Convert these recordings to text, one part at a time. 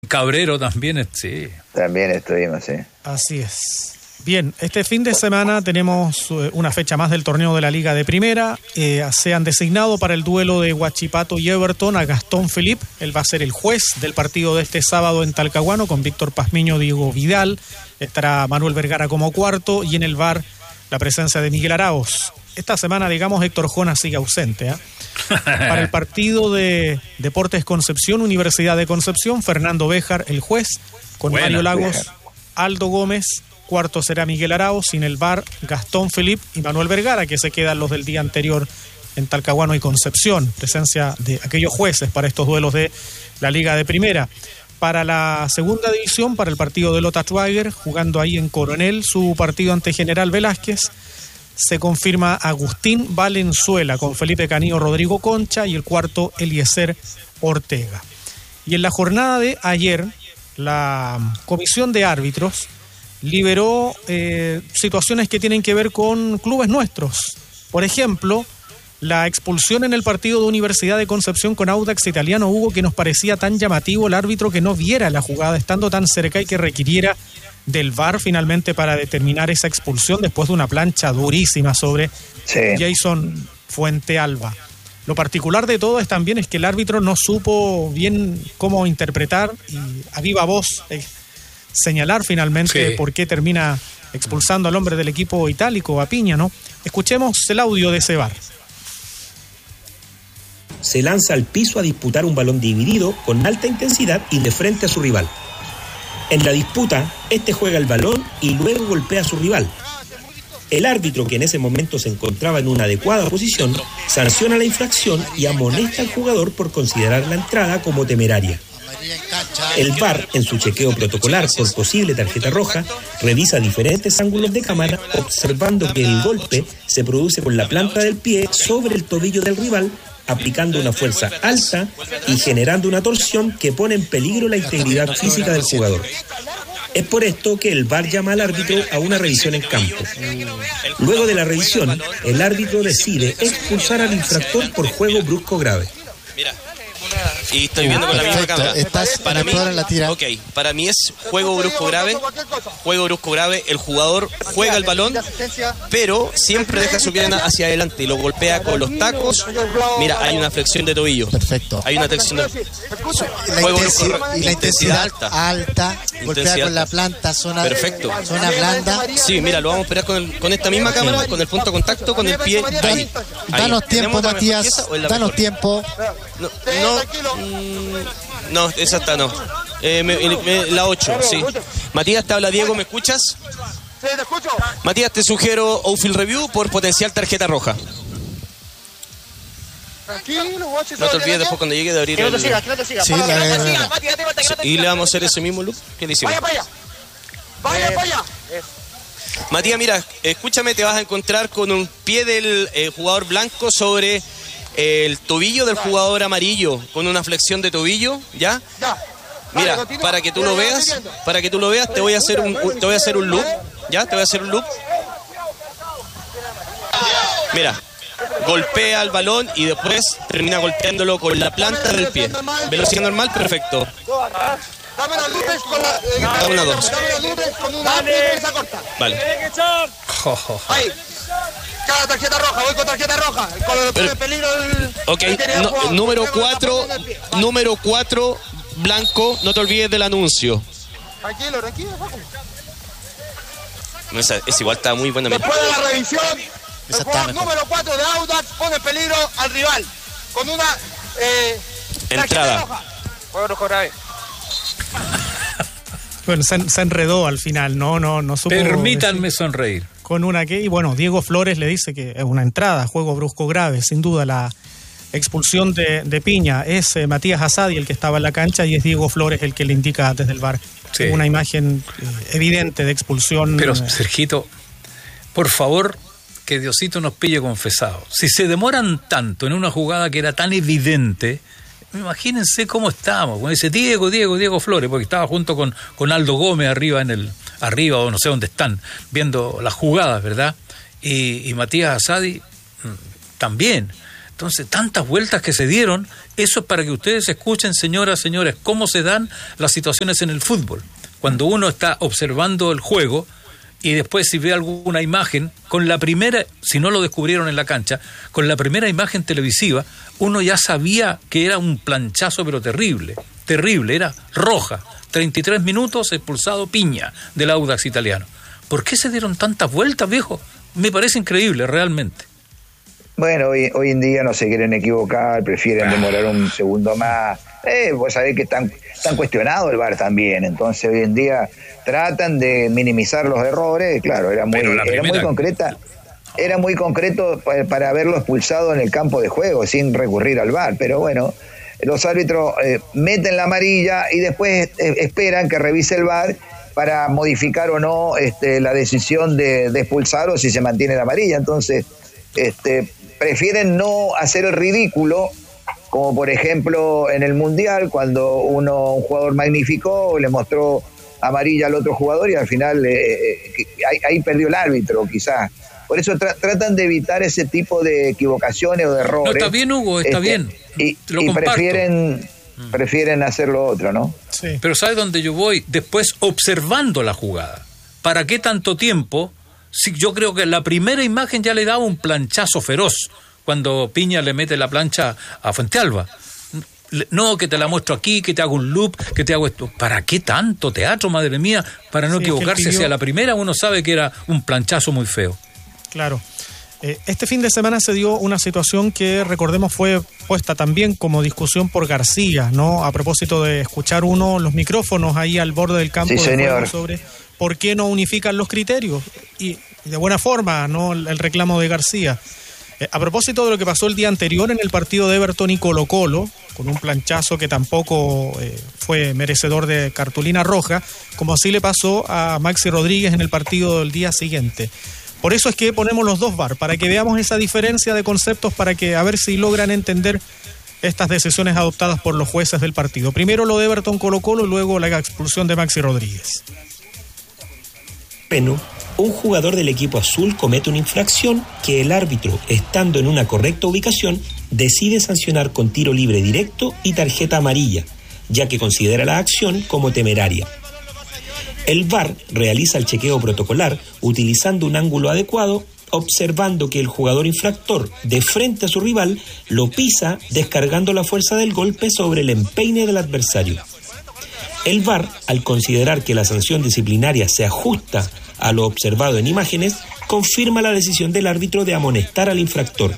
Cabrero también, sí. También estuvimos, sí. Así es. Bien, este fin de semana tenemos una fecha más del torneo de la Liga de Primera. Se han designado para el duelo de Huachipato y Everton a Gastón Philippe. Él va a ser el juez del partido de este sábado en Talcahuano, con Víctor Pazmiño, Diego Vidal. Estará Manuel Vergara como cuarto y en el VAR la presencia de Miguel Arauz. Esta semana, digamos, Héctor Jonas sigue ausente, Para el partido de Deportes Concepción, Universidad de Concepción, Fernando Béjar, el juez, con Mario Lagos, Béjar. Aldo Gómez. Cuarto será Miguel Arauz, sin el VAR, Gastón Philippe y Manuel Vergara, que se quedan los del día anterior en Talcahuano y Concepción. Presencia de aquellos jueces para estos duelos de la Liga de Primera. Para la segunda división, para el partido de Lota Schwager, jugando ahí en Coronel, su partido ante General Velázquez, se confirma Agustín Valenzuela con Felipe Canillo, Rodrigo Concha y el cuarto Eliezer Ortega. Y en la jornada de ayer, la comisión de árbitros liberó situaciones que tienen que ver con clubes nuestros. Por ejemplo, la expulsión en el partido de Universidad de Concepción con Audax Italiano, Hugo, que nos parecía tan llamativo el árbitro que no viera la jugada estando tan cerca y que requiriera del VAR finalmente para determinar esa expulsión después de una plancha durísima sobre Jason Fuentealba. Lo particular de todo también es que el árbitro no supo bien cómo interpretar y a viva voz señalar finalmente por qué termina expulsando al hombre del equipo itálico, a Piña, ¿no? Escuchemos el audio de ese VAR. Se lanza al piso a disputar un balón dividido con alta intensidad y de frente a su rival. En la disputa, este juega el balón y luego golpea a su rival. El árbitro, que en ese momento se encontraba en una adecuada posición, sanciona la infracción y amonesta al jugador por considerar la entrada como temeraria. El VAR, en su chequeo protocolar por posible tarjeta roja, revisa diferentes ángulos de cámara, observando que el golpe se produce con la planta del pie sobre el tobillo del rival, aplicando una fuerza alta y generando una torsión que pone en peligro la integridad física del jugador. Es por esto que el VAR llama al árbitro a una revisión en campo. Luego de la revisión, el árbitro decide expulsar al infractor por juego brusco grave. Y estoy viendo con la misma cámara. Para mí, para mí es juego brusco grave. Juego brusco grave. El jugador juega el balón, pero siempre deja su pierna hacia adelante y lo golpea con los tacos. Mira, hay una flexión de tobillo. Perfecto. Hay una flexión de la intensidad alta, golpea con la planta, zona blanda. Sí, mira, lo vamos a esperar con esta misma cámara, con el punto de contacto, con el pie ahí. Danos tiempo, Matías. Danos tiempo. No, esa está no. La 8, sí. Matías, te habla Diego, ¿me escuchas? Sí, te escucho. Matías, te sugiero Outfield Review por potencial tarjeta roja. Tranquilo, no te olvides después cuando llegue de abrir el... Sí, y le vamos a hacer ese mismo loop que le hicimos. Vaya para allá. Matías, mira, escúchame, te vas a encontrar con un pie del jugador blanco sobre el tobillo del jugador amarillo, con una flexión de tobillo, ¿ya? Mira, para que tú lo veas, te voy a hacer un loop, ¿ya? Te voy a hacer un loop. Mira, golpea el balón y después termina golpeándolo con la planta del pie. Velocidad normal, perfecto. Dame las luces con la... Dame una 2. Dame las luces con una pieza corta. Vale. Ahí. Cada tarjeta roja, voy con tarjeta roja. Con el peligro del... Ok, número 4, blanco, no te olvides del anuncio. Tranquilo. Es igual, está muy buena. Después de la revisión, el jugador número 4 de Audax pone en peligro al rival. Con una... entrada. Juego rojo grave. Bueno, se enredó al final, no supo. Permítanme sonreír. Con una que, y bueno, Diego Flores le dice que es una entrada, juego brusco grave, sin duda la expulsión de Piña. Es Matías Asadi el que estaba en la cancha y es Diego Flores el que le indica desde el VAR. Sí. Una imagen evidente de expulsión. Pero, Sergito, por favor, que Diosito nos pille confesado. Si se demoran tanto en una jugada que era tan evidente, imagínense cómo estábamos. Cuando dice Diego Flores, porque estaba junto con Aldo Gómez arriba o no sé dónde están, viendo las jugadas, ¿verdad? Y Matías Asadi también. Entonces, tantas vueltas que se dieron, Eso es para que ustedes escuchen, señoras, señores, cómo se dan las situaciones en el fútbol. Cuando uno está observando el juego y después si ve alguna imagen, con la primera, si no lo descubrieron en la cancha, con la primera imagen televisiva, uno ya sabía que era un planchazo pero terrible, era roja. 33 minutos, expulsado Piña del Audax italiano. ¿Por qué se dieron tantas vueltas, viejo? Me parece increíble, realmente. Bueno, hoy en día no se quieren equivocar, prefieren demorar un segundo más. Vos sabés que están cuestionado el VAR también, entonces hoy en día tratan de minimizar los errores. Claro, era muy concreta. Era muy concreto para haberlo expulsado en el campo de juego sin recurrir al VAR, pero bueno, los árbitros meten la amarilla y después esperan que revise el VAR para modificar o no la decisión de expulsar o si se mantiene la amarilla. Entonces prefieren no hacer el ridículo, como por ejemplo en el Mundial, cuando un jugador magnificó, le mostró amarilla al otro jugador y al final ahí perdió el árbitro, quizás. Por eso tratan de evitar ese tipo de equivocaciones o de errores. No, está bien, Hugo, está bien. Y prefieren hacer lo otro, ¿no? Sí. Pero ¿sabes dónde yo voy? Después observando la jugada. ¿Para qué tanto tiempo? Sí, yo creo que la primera imagen ya le daba un planchazo feroz cuando Piña le mete la plancha a Fuentealba. No, que te la muestro aquí, que te hago un loop, que te hago esto. ¿Para qué tanto teatro, madre mía? Para no equivocarse. Si a la primera uno sabe que era un planchazo muy feo. Claro. Este fin de semana se dio una situación que, recordemos, fue puesta también como discusión por García, ¿no? A propósito de escuchar los micrófonos ahí al borde del campo, sí, de juego, sobre por qué no unifican los criterios. Y de buena forma, ¿no? El reclamo de García. A propósito de lo que pasó el día anterior en el partido de Everton y Colo-Colo, con un planchazo que tampoco fue merecedor de cartulina roja, como así le pasó a Maxi Rodríguez en el partido del día siguiente. Por eso es que ponemos los dos VAR, para que veamos esa diferencia de conceptos, para que a ver si logran entender estas decisiones adoptadas por los jueces del partido. Primero lo de Everton Colo-Colo y luego la expulsión de Maxi Rodríguez. Bueno, un jugador del equipo azul comete una infracción que el árbitro, estando en una correcta ubicación, decide sancionar con tiro libre directo y tarjeta amarilla, ya que considera la acción como temeraria. El VAR realiza el chequeo protocolar utilizando un ángulo adecuado, observando que el jugador infractor, de frente a su rival, lo pisa descargando la fuerza del golpe sobre el empeine del adversario. El VAR, al considerar que la sanción disciplinaria se ajusta a lo observado en imágenes, confirma la decisión del árbitro de amonestar al infractor.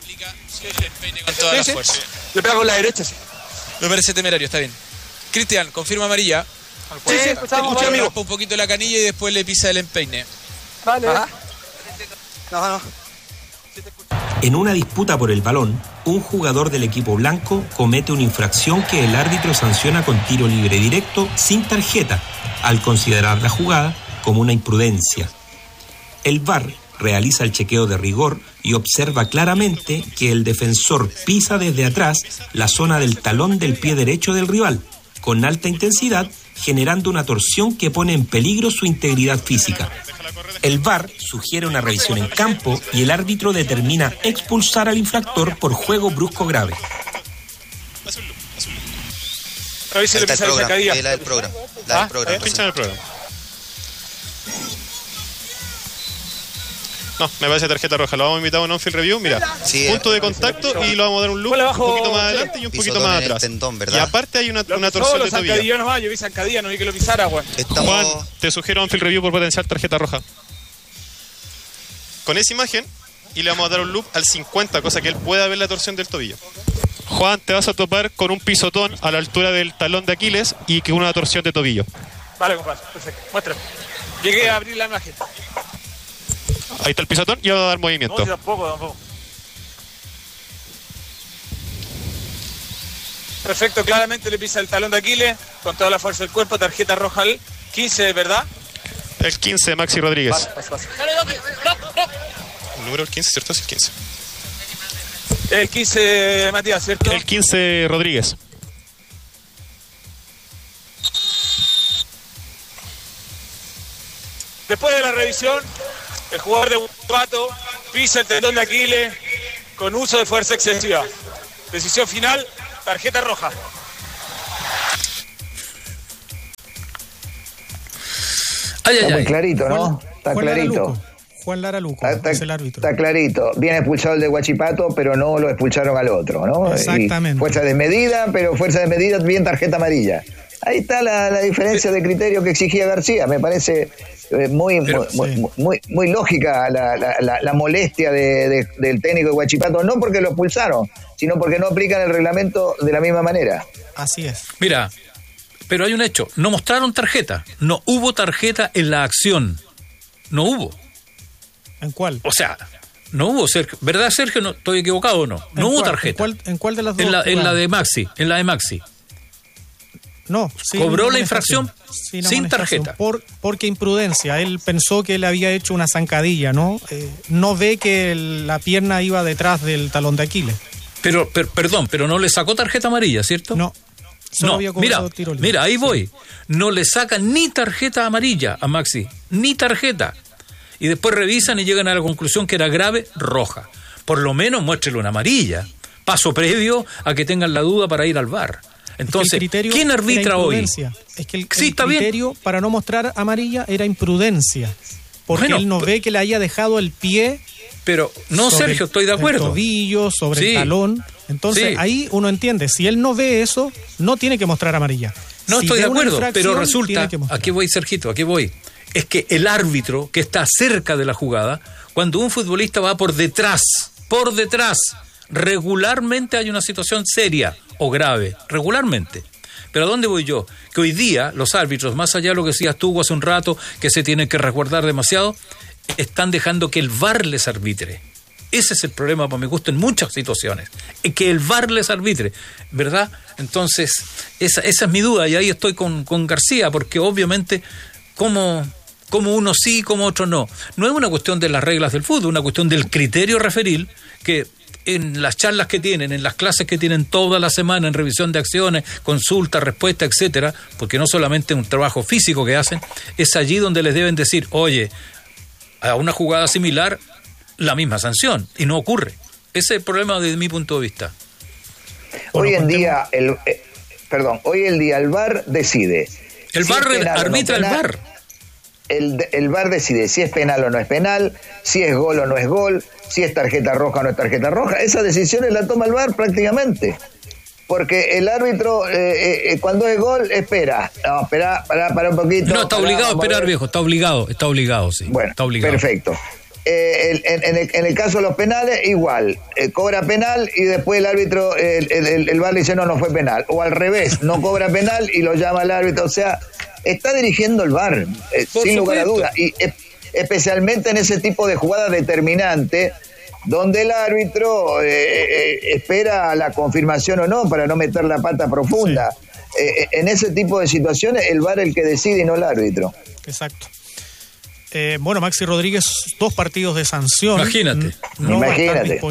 Con toda la fuerza. Le pega con la derecha, sí. Me parece temerario, está bien. Cristian, confirma amarilla. Sí, escuchamos, amigo. Raspa un poquito la canilla y después le pisa el empeine. Vale. No. En una disputa por el balón, un jugador del equipo blanco comete una infracción que el árbitro sanciona con tiro libre directo sin tarjeta, al considerar la jugada como una imprudencia. El VAR realiza el chequeo de rigor y observa claramente que el defensor pisa desde atrás la zona del talón del pie derecho del rival, con alta intensidad, generando una torsión que pone en peligro su integridad física. El VAR sugiere una revisión en campo y el árbitro determina expulsar al infractor por juego brusco grave. A ver si le pisa la sacadilla. La del programa. La del programa. Pincha en el programa. No, me parece tarjeta roja. Lo vamos a invitar a un on-field review. Mira, punto de contacto y lo vamos a dar un loop un poquito más adelante y un poquito más atrás. Tendón, y aparte hay una torsión de tobillo. No, yo vi zancadilla, no vi que lo pisara, güey. Juan, te sugiero on-field review por potencial tarjeta roja. Con esa imagen, y le vamos a dar un loop al 50, cosa que él pueda ver la torsión del tobillo. Juan, te vas a topar con un pisotón a la altura del talón de Aquiles y con una torsión de tobillo. Vale, compadre, perfecto. Muestra. Llegué a abrir la imagen. Ahí está el pisotón y vamos a dar movimiento. No, tampoco. Perfecto, claramente le pisa el talón de Aquiles con toda la fuerza del cuerpo, tarjeta roja al 15, ¿verdad? El 15, Maxi Rodríguez. Pasa. El número del 15, ¿cierto? Es el 15. El 15, Matías, ¿cierto? El 15, Rodríguez. Después de la revisión, el jugador de Huachipato pisa el tendón de Aquiles con uso de fuerza excesiva. Decisión final, Tarjeta roja. Está muy clarito, ¿no? Está clarito. Juan Lara Luco es el árbitro. Está clarito. Bien expulsado el de Huachipato, pero no lo expulsaron al otro, ¿no? Exactamente. Y fuerza desmedida, pero fuerza desmedida, bien tarjeta amarilla. Ahí está la diferencia de criterio que exigía García. Me parece muy lógica la molestia del técnico de Huachipato, no porque lo expulsaron, sino porque no aplican el reglamento de la misma manera. Así es. Mira, pero hay un hecho. No mostraron tarjeta. No hubo tarjeta en la acción. No hubo. ¿En cuál? O sea, no hubo, Sergio. ¿Verdad, Sergio? No, ¿estoy equivocado o no? No hubo tarjeta. ¿En cuál de las dos? En la de Maxi. En la de Maxi. No. Cobró la infracción sin tarjeta. Porque imprudencia. Él pensó que le había hecho una zancadilla, ¿no? No ve que la pierna iba detrás del talón de Aquiles. Pero no le sacó tarjeta amarilla, ¿cierto? No. Mira, ahí voy. No le sacan ni tarjeta amarilla a Maxi. Ni tarjeta. Y después revisan y llegan a la conclusión que era grave, roja. Por lo menos muéstrele una amarilla. Paso previo a que tengan la duda para ir al VAR. Entonces, ¿quién arbitra hoy? Es que el criterio para no mostrar amarilla era imprudencia. Porque él no ve que le haya dejado el pie. Pero, no, Sergio, estoy de acuerdo. El tobillo, sobre el talón. Entonces, ahí uno entiende. Si él no ve eso, no tiene que mostrar amarilla. No, estoy de acuerdo, pero resulta, aquí voy, Sergito, aquí voy. Es que el árbitro que está cerca de la jugada, cuando un futbolista va por detrás, regularmente hay una situación seria o grave, regularmente. Pero ¿a dónde voy yo? Que hoy día los árbitros, más allá de lo que decías tú hace un rato, que se tienen que resguardar demasiado, están dejando que el VAR les arbitre. Ese es el problema, para mi gusto, en muchas situaciones. Que el VAR les arbitre, ¿verdad? Entonces, esa es mi duda, y ahí estoy con García, porque obviamente, como uno sí, como otro no. No es una cuestión de las reglas del fútbol, es una cuestión del criterio referil, que en las charlas que tienen, en las clases que tienen toda la semana, en revisión de acciones, consulta, respuesta, etcétera, porque no solamente un trabajo físico que hacen, es allí donde les deben decir, oye, a una jugada similar, la misma sanción, y no ocurre. Ese es el problema desde mi punto de vista. Hoy en día el VAR decide. El VAR arbitra el VAR. El VAR decide si es penal o no es penal, si es gol o no es gol, si es tarjeta roja o no es tarjeta roja. Esas decisiones las toma el VAR prácticamente. Porque el árbitro, cuando es gol, espera. No, espera, para un poquito. No, está obligado a esperar, viejo, está obligado, sí. Bueno, está obligado. Perfecto. En el caso de los penales, igual. Cobra penal y después el árbitro, el VAR le dice no fue penal. O al revés, no cobra penal y lo llama el árbitro. O sea, está dirigiendo el VAR, sin lugar a dudas. Y especialmente en ese tipo de jugadas determinantes, donde el árbitro espera la confirmación o no para no meter la pata profunda. Sí. En ese tipo de situaciones, el VAR es el que decide y no el árbitro. Exacto. Bueno, Maxi Rodríguez, 2 partidos de sanción. Imagínate. No va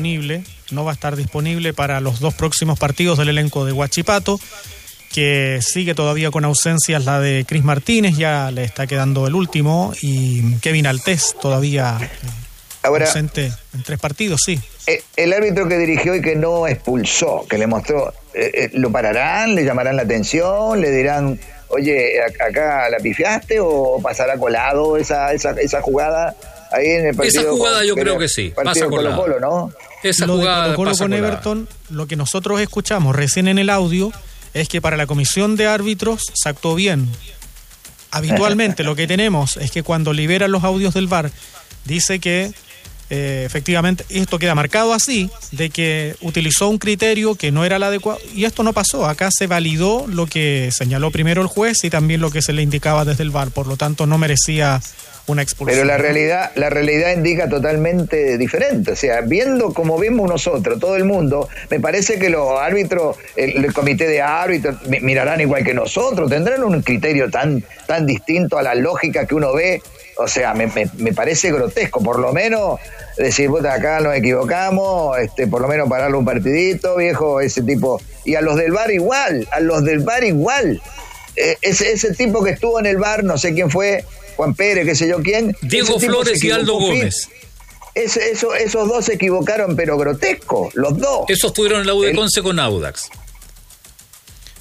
a estar disponible para los 2 próximos partidos del elenco de Huachipato, que sigue todavía con ausencias la de Cris Martínez, ya le está quedando el último, y Kevin Altés todavía ausente en 3 partidos, sí. El árbitro que dirigió y que no expulsó, que le mostró, ¿lo pararán? ¿Le llamarán la atención? ¿Le dirán, oye, acá la pifiaste? ¿O pasará colado esa jugada ahí en el partido? Esa jugada yo creo que sí, pasa colado. Colo-Colo, ¿no? Esa jugada de Colo-Colo con Everton, lo que nosotros escuchamos recién en el audio es que para la comisión de árbitros se actuó bien. Habitualmente lo que tenemos es que cuando liberan los audios del VAR, dice que efectivamente esto queda marcado así, de que utilizó un criterio que no era el adecuado, y esto no pasó. Acá se validó lo que señaló primero el juez y también lo que se le indicaba desde el VAR, por lo tanto no merecía una expulsión. Pero la realidad indica totalmente diferente. O sea, viendo como vemos nosotros, todo el mundo, me parece que los árbitros, el comité de árbitros, mirarán igual que nosotros, tendrán un criterio tan distinto a la lógica que uno ve. O sea, me parece grotesco, por lo menos decir, puta, acá nos equivocamos, por lo menos pararle un partidito, viejo, ese tipo. Y a los del VAR igual, ese tipo que estuvo en el VAR, no sé quién fue, Juan Pérez, qué sé yo quién. Diego Flores y Aldo Gómez. Esos dos se equivocaron, pero grotesco, los dos. Esos estuvieron en la U de Conce con Audax.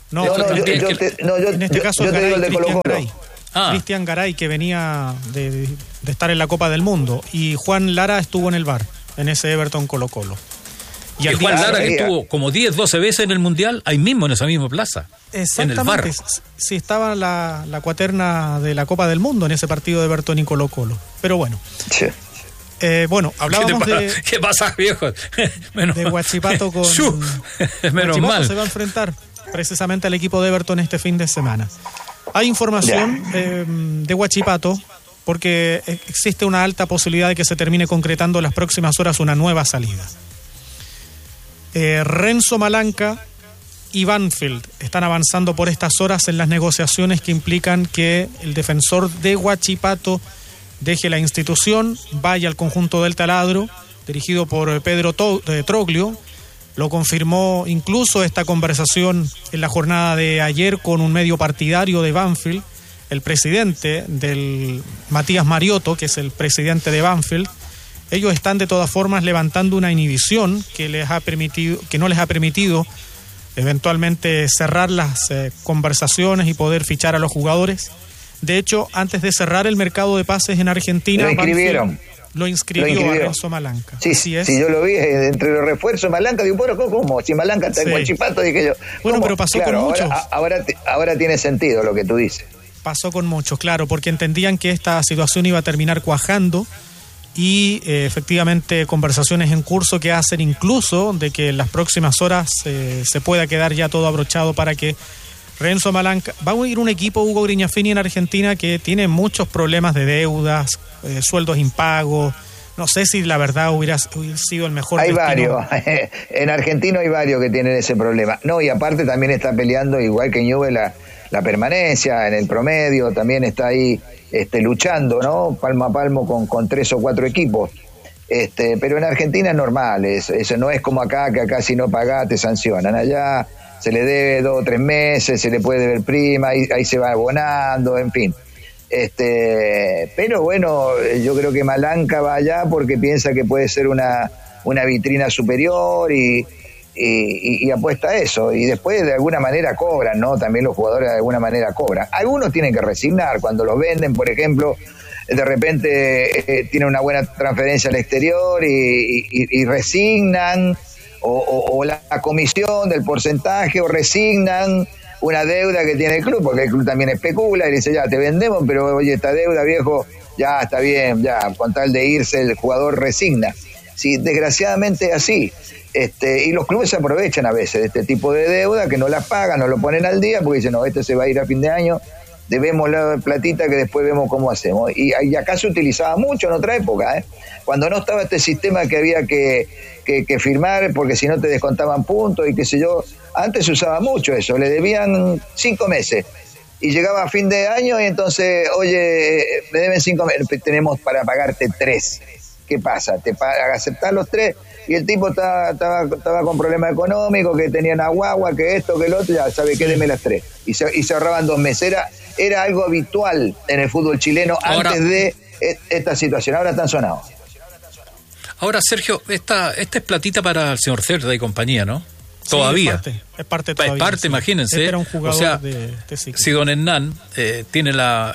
En este caso yo te digo el de Colo-Colo. Cristian Garay, que venía de estar en la Copa del Mundo, y Juan Lara estuvo en el VAR, en ese Everton Colo-Colo. Y Juan Lara, que estuvo como 10, 12 veces en el Mundial, ahí mismo, en esa misma plaza. Exactamente. En el VAR. Sí, estaba la cuaterna de la Copa del Mundo en ese partido de Everton y Colo-Colo. Pero bueno. Sí. Bueno, hablábamos ¿Qué pasa, viejo? De Huachipato con... Menos mal. Se va a enfrentar precisamente al equipo de Everton este fin de semana. Hay información de Huachipato, porque existe una alta posibilidad de que se termine concretando en las próximas horas una nueva salida. Renzo Malanca y Banfield están avanzando por estas horas en las negociaciones que implican que el defensor de Huachipato deje la institución, vaya al conjunto del Taladro, dirigido por Pedro Troglio. Lo confirmó incluso esta conversación en la jornada de ayer con un medio partidario de Banfield, el presidente del Matías Mariotto, que es el presidente de Banfield. Ellos están de todas formas levantando una inhibición que no les ha permitido eventualmente cerrar las conversaciones y poder fichar a los jugadores. De hecho, antes de cerrar el mercado de pases en Argentina, lo inscribió a Renzo Malanca. Sí, yo lo vi entre los refuerzos. Malanca, digo, bueno, ¿cómo? Si Malanca está en Huachipato, dije yo. Bueno, pero pasó con muchos. Ahora tiene sentido lo que tú dices. Pasó con muchos, claro, porque entendían que esta situación iba a terminar cuajando. Y efectivamente conversaciones en curso que hacen incluso de que en las próximas horas se pueda quedar ya todo abrochado para que Renzo Malanca... Va a ir un equipo, Hugo Grignafini, en Argentina, que tiene muchos problemas de deudas, sueldos impagos. No sé si la verdad hubiera sido el mejor Hay destino. Varios, en Argentina hay varios que tienen ese problema. No, y aparte también está peleando, igual que Ñuble, la permanencia en el promedio, también está ahí luchando, ¿no? Palmo a palmo con 3 o 4 equipos. Pero en Argentina es normal, eso no es como acá, que acá si no pagás te sancionan. Allá se le debe 2 o 3 meses, se le puede deber prima, ahí se va abonando, en fin. Pero bueno, yo creo que Malanca va allá porque piensa que puede ser una vitrina superior y apuesta a eso, y después de alguna manera cobran, ¿no? También los jugadores de alguna manera cobran. Algunos tienen que resignar cuando los venden, por ejemplo, de repente tienen una buena transferencia al exterior y resignan, o la comisión del porcentaje, o resignan una deuda que tiene el club, porque el club también especula y dice, ya te vendemos, pero oye, esta deuda, viejo, ya está bien, ya con tal de irse el jugador resigna. Sí, desgraciadamente así. Y los clubes se aprovechan a veces de este tipo de deuda, que no las pagan, no lo ponen al día, porque dicen, no, se va a ir a fin de año, debemos la platita que después vemos cómo hacemos. Y acá se utilizaba mucho en otra época, cuando no estaba este sistema que había que firmar, porque si no te descontaban puntos y qué sé yo. Antes se usaba mucho eso, le debían 5 meses. Y llegaba a fin de año y entonces, oye, me deben 5 meses, tenemos para pagarte 3. ¿Qué pasa? Aceptar los 3, y el tipo estaba con problemas económicos, que tenía una guagua, que esto, que el otro, ya sabe que deme las 3. Y se ahorraban 2 meses. Era algo habitual en el fútbol chileno antes de esta situación. Ahora están sonados. Ahora, Sergio, esta es platita para el señor Cerda y compañía, ¿no? Todavía. Sí, es parte todavía. Es parte, imagínense. Era un jugador, o sea, si don Hernán tiene la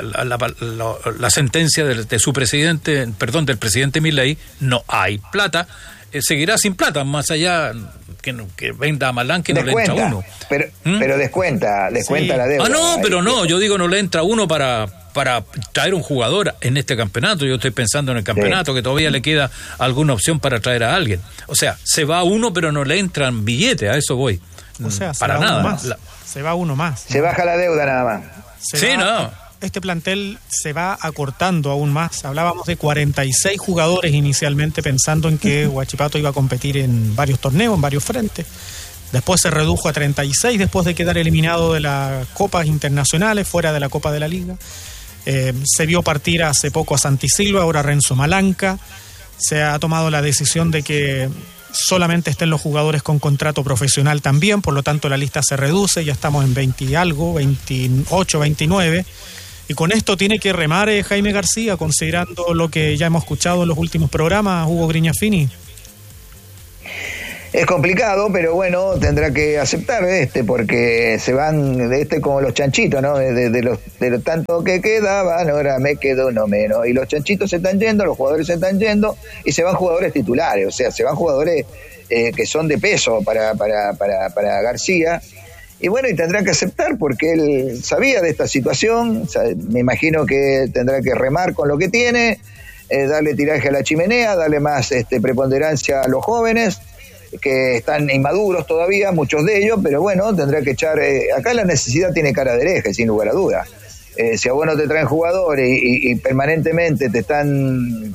sentencia de su presidente, perdón, del presidente Milei, no hay plata, seguirá sin plata, más allá que venda a Malán, que no le entra uno. Pero descuenta la deuda. No, pero no, yo digo, no le entra uno para traer un jugador en este campeonato. Yo estoy pensando en el campeonato, que todavía le queda alguna opción para traer a alguien. O sea, se va uno, pero no le entran billetes, a eso voy. O sea, para nada. Se va uno más. Se baja la deuda nada más. Este plantel se va acortando aún más. Hablábamos de 46 jugadores inicialmente, pensando en que Huachipato iba a competir en varios torneos, en varios frentes. Después se redujo a 36 después de quedar eliminado de las copas internacionales, fuera de la Copa de la Liga. Se vio partir hace poco a Santi Silva, ahora Renzo Malanca. Se ha tomado la decisión de que solamente estén los jugadores con contrato profesional también, por lo tanto la lista se reduce, ya estamos en 20 y algo, 28, 29. Y con esto tiene que remar Jaime García, considerando lo que ya hemos escuchado en los últimos programas, Hugo Grignafini. Es complicado, pero bueno, tendrá que aceptar porque se van de como los chanchitos, ¿no? De lo tanto que quedaban, ahora me quedo uno menos. Y los chanchitos se están yendo, los jugadores se están yendo, y se van jugadores titulares, o sea, se van jugadores que son de peso para García. Y bueno, y tendrá que aceptar porque él sabía de esta situación, me imagino que tendrá que remar con lo que tiene, darle tiraje a la chimenea, darle más preponderancia a los jóvenes, que están inmaduros todavía, muchos de ellos, pero bueno, tendrá que echar... acá la necesidad tiene cara de hereje, sin lugar a duda. Si a vos no te traen jugadores y permanentemente se están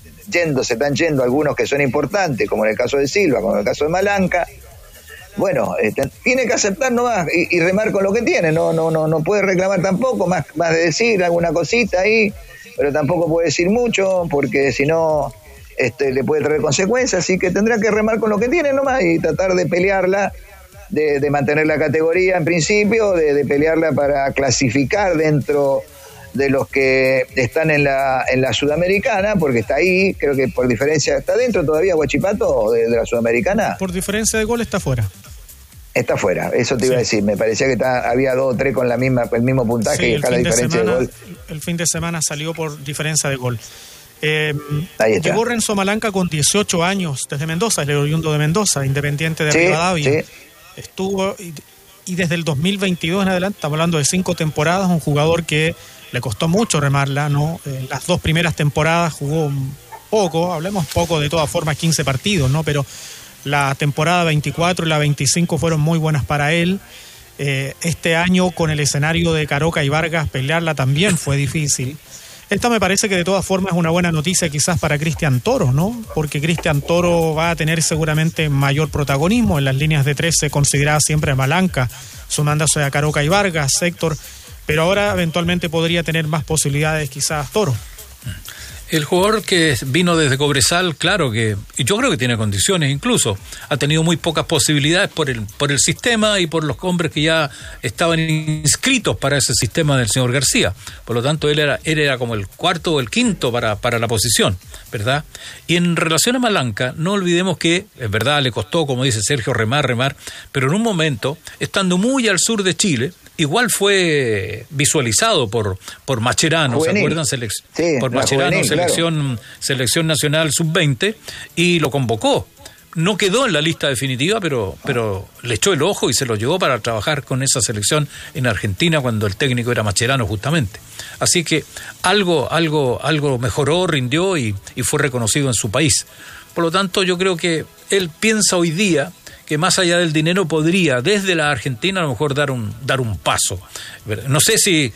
yendo algunos que son importantes, como en el caso de Silva, como en el caso de Malanca, bueno, tiene que aceptar nomás y remar con lo que tiene, no puede reclamar tampoco, más de decir alguna cosita ahí, pero tampoco puede decir mucho, porque si no... le puede traer consecuencias, así que tendrá que remar con lo que tiene nomás y tratar de pelearla, de mantener la categoría en principio, de pelearla para clasificar dentro de los que están en la Sudamericana, porque está ahí, creo que por diferencia, ¿está dentro todavía Huachipato de la Sudamericana? Por diferencia de gol está fuera. Está fuera, eso te iba a decir, me parecía que había 2 o 3 con el mismo puntaje, y acá la diferencia de gol. El fin de semana salió por diferencia de gol. Llegó Renzo Malanca con 18 años desde Mendoza, es el oriundo de Mendoza, Independiente de Rivadavia. Estuvo y desde el 2022 en adelante, estamos hablando de 5 temporadas, un jugador que le costó mucho remarla, ¿no? Las 2 primeras temporadas jugó poco, hablemos poco de todas formas, 15 partidos, ¿no? Pero la temporada 24 y la 25 fueron muy buenas para él. Este año con el escenario de Caroca y Vargas pelearla también fue difícil. Esta me parece que de todas formas es una buena noticia quizás para Cristian Toro, ¿no? Porque Cristian Toro va a tener seguramente mayor protagonismo. En las líneas de 3 se consideraba siempre a Malanca, sumándose a Caroca y Vargas, Héctor, pero ahora eventualmente podría tener más posibilidades quizás Toro. El jugador que vino desde Cobresal, claro que yo creo que tiene condiciones, incluso ha tenido muy pocas posibilidades por el sistema y por los hombres que ya estaban inscritos para ese sistema del señor García. Por lo tanto, él era como el cuarto o el quinto para la posición, ¿verdad? Y en relación a Malanca, no olvidemos que, es verdad, le costó, como dice Sergio, remar, pero en un momento, estando muy al sur de Chile, igual fue visualizado por Mascherano, juvenil. ¿se acuerdan? Por Mascherano, juvenil, selección nacional sub-20, y lo convocó. No quedó en la lista definitiva, pero le echó el ojo y se lo llevó para trabajar con esa selección en Argentina cuando el técnico era Mascherano justamente. Así que algo mejoró, rindió y fue reconocido en su país. Por lo tanto, yo creo que él piensa hoy día que más allá del dinero podría desde la Argentina a lo mejor dar un paso. No sé si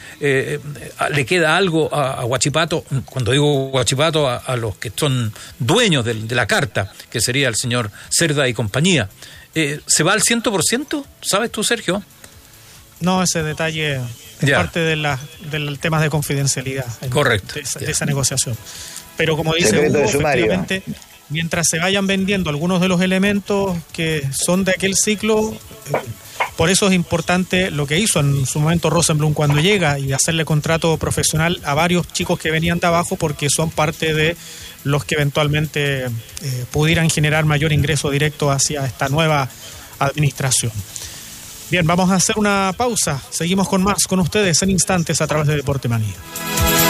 le queda algo a Huachipato, cuando digo Huachipato a los que son dueños de la carta, que sería el señor Cerda y compañía. ¿Se va al 100%? ¿Sabes tú, Sergio? No, ese detalle es parte del tema de confidencialidad. Correcto. De esa negociación. Pero como dice Hugo, efectivamente, mientras se vayan vendiendo algunos de los elementos que son de aquel ciclo, por eso es importante lo que hizo en su momento Rosenblum cuando llega y hacerle contrato profesional a varios chicos que venían de abajo, porque son parte de los que eventualmente pudieran generar mayor ingreso directo hacia esta nueva administración. Bien, vamos a hacer una pausa. Seguimos con más con ustedes en instantes a través de Deporte Manía.